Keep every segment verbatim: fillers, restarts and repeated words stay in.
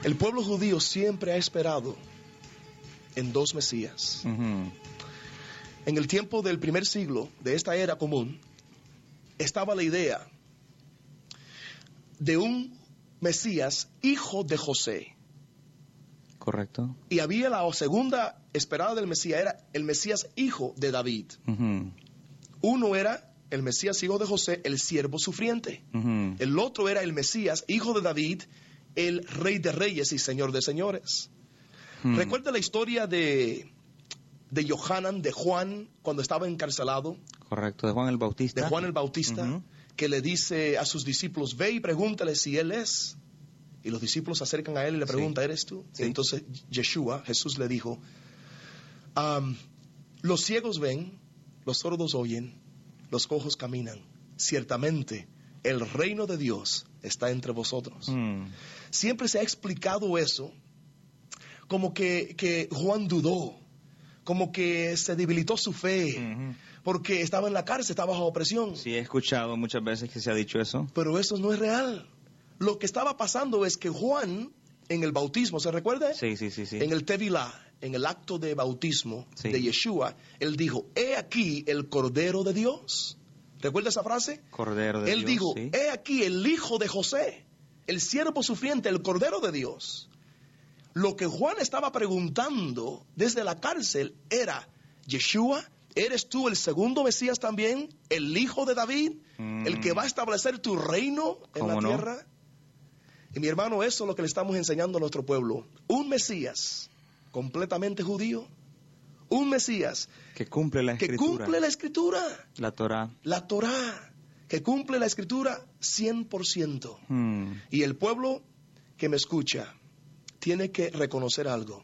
El pueblo judío siempre ha esperado en dos Mesías. Uh-huh. En el tiempo del primer siglo de esta era común, estaba la idea de un Mesías hijo de José. Correcto. Y había la segunda esperada del Mesías, era el Mesías hijo de David. Uh-huh. Uno era el Mesías hijo de José, el siervo sufriente. Uh-huh. El otro era el Mesías hijo de David, el rey de reyes y señor de señores. Uh-huh. ¿Recuerda la historia de, de Yohanan, de Juan, cuando estaba encarcelado? Correcto, de Juan el Bautista. De Juan el Bautista, Uh-huh. que le dice a sus discípulos, ve y pregúntale si él es. Y los discípulos se acercan a él y le preguntan, Sí. ¿eres tú? Sí. Y entonces Yeshua, Jesús le dijo, um, los ciegos ven, los sordos oyen, los cojos caminan. Ciertamente, el reino de Dios está entre vosotros. Mm. Siempre se ha explicado eso como que, que Juan dudó, como que se debilitó su fe, Uh-huh. porque estaba en la cárcel, estaba bajo opresión. Sí, he escuchado muchas veces que se ha dicho eso. Pero eso no es real. Lo que estaba pasando es que Juan, en el bautismo, ¿se recuerda? Sí, sí, sí, sí. En el Tevilá, en el acto de bautismo Sí. de Yeshua, él dijo, he aquí el Cordero de Dios. ¿Recuerda esa frase? Cordero de Él Dios, dijo, sí. he aquí el Hijo de José, el siervo sufriente, el Cordero de Dios. Lo que Juan estaba preguntando desde la cárcel era, Yeshua, ¿eres tú el segundo Mesías también? ¿El Hijo de David? Mm. ¿El que va a establecer tu reino en la ¿Cómo no? tierra? Y mi hermano, eso es lo que le estamos enseñando a nuestro pueblo. Un Mesías completamente judío. Un Mesías Que cumple la que escritura. cumple la escritura. La Torah. La Torá, que cumple la escritura cien por ciento. Mm. Y el pueblo que me escucha tiene que reconocer algo.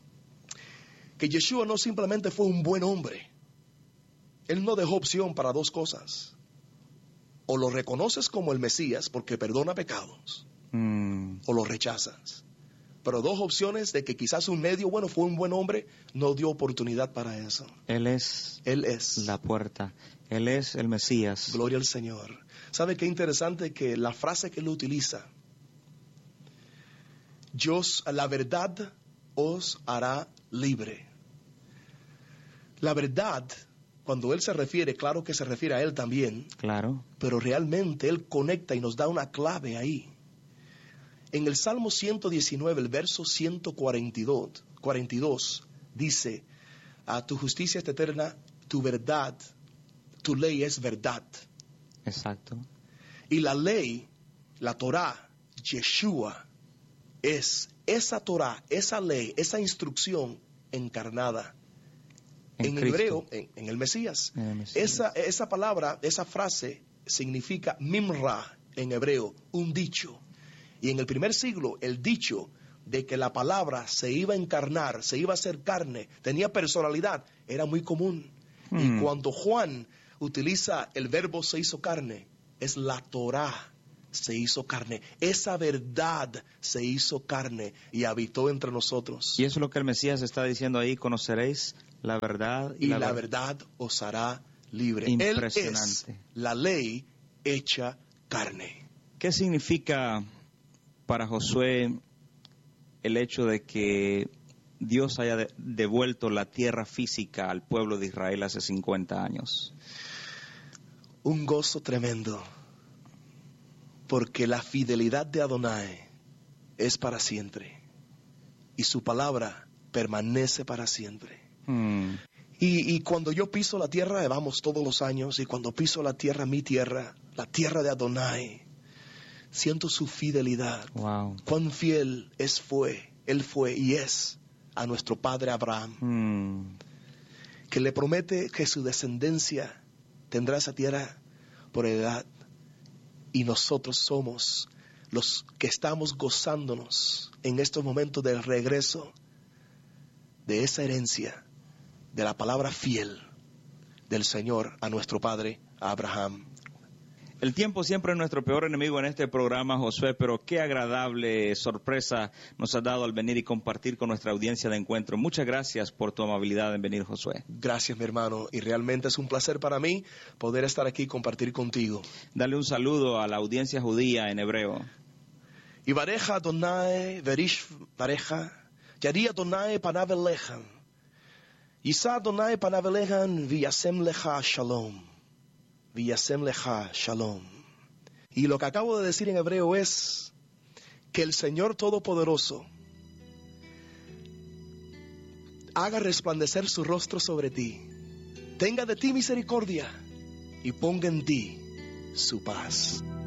Que Yeshua no simplemente fue un buen hombre. Él no dejó opción para dos cosas. O lo reconoces como el Mesías porque perdona pecados, Mm. o lo rechazas. Pero dos opciones de que quizás un medio, bueno, fue un buen hombre, no dio oportunidad para eso. Él es Él es. la puerta. Él es el Mesías. Gloria al Señor. ¿Sabe qué interesante? Que la frase que él utiliza, Dios, la verdad os hará libre. La verdad, cuando él se refiere, claro que se refiere a él también, Claro. pero realmente él conecta y nos da una clave ahí. En el Salmo ciento diecinueve, el verso ciento cuarenta y dos, cuarenta y dos, dice, a tu justicia es eterna, tu verdad, tu ley es verdad. Exacto. Y la ley, la Torá, Yeshua, es esa Torá, esa ley, esa instrucción encarnada. En En, Cristo. hebreo, en, en el Mesías. En el Mesías. Esa, esa palabra, esa frase significa mimra en hebreo, un dicho. Y en el primer siglo, el dicho de que la palabra se iba a encarnar, se iba a hacer carne, tenía personalidad, era muy común. Hmm. Y cuando Juan utiliza el verbo se hizo carne, es la Torá se hizo carne. Esa verdad se hizo carne y habitó entre nosotros. Y eso es lo que el Mesías está diciendo ahí, conoceréis la verdad. Y la, ver- verdad os hará libre. Impresionante. Él es la ley hecha carne. ¿Qué significa para Josué el hecho de que Dios haya de- devuelto la tierra física al pueblo de Israel hace cincuenta años? Un gozo tremendo, porque la fidelidad de Adonai es para siempre y su palabra permanece para siempre. Hmm. Y, y cuando yo piso la tierra, vamos todos los años, y cuando piso la tierra, mi tierra, la tierra de Adonai, siento su fidelidad. Wow. Cuán fiel es fue, él fue y es a nuestro padre Abraham, Hmm. que le promete que su descendencia tendrá esa tierra por edad, y nosotros somos los que estamos gozándonos en estos momentos del regreso de esa herencia, de la palabra fiel del Señor a nuestro padre Abraham. El tiempo siempre es nuestro peor enemigo en este programa, Josué, pero qué agradable sorpresa nos has dado al venir y compartir con nuestra audiencia de encuentro. Muchas gracias por tu amabilidad en venir, Josué. Gracias, mi hermano, y realmente es un placer para mí poder estar aquí y compartir contigo. Dale un saludo a la audiencia judía en hebreo. Y vareja Adonai verish vareja, yari Adonai panav elechan, yisa Adonai panav elechan v'yasem lecha shalom, v'yasem lecha shalom. Y lo que acabo de decir en hebreo es que el Señor Todopoderoso haga resplandecer su rostro sobre ti, tenga de ti misericordia y ponga en ti su paz.